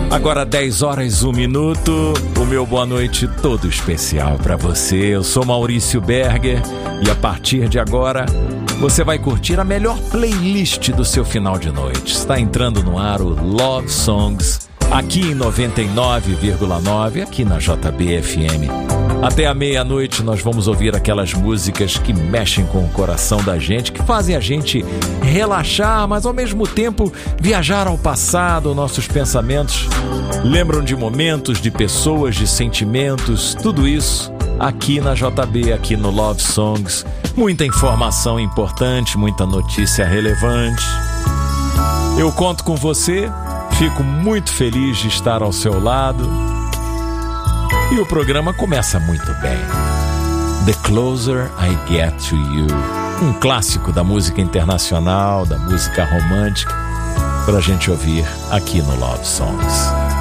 Agora 10 horas, 1 minuto, o meu boa noite todo especial para você. Eu sou Maurício Berger e a partir de agora você vai curtir a melhor playlist do seu final de noite. Está entrando no ar o Love Songs, aqui em 99,9, aqui na JB-FM. Até a meia-noite nós vamos ouvir aquelas músicas que mexem com o coração da gente, que fazem a gente relaxar, mas ao mesmo tempo viajar ao passado. Nossos pensamentos lembram de momentos, de pessoas, de sentimentos, tudo isso aqui na JB, aqui no Love Songs. Muita informação importante, muita notícia relevante. Eu conto com você, fico muito feliz de estar ao seu lado. E o programa começa muito bem. The Closer I Get to You, um clássico da música internacional, da música romântica, para a gente ouvir aqui no Love Songs.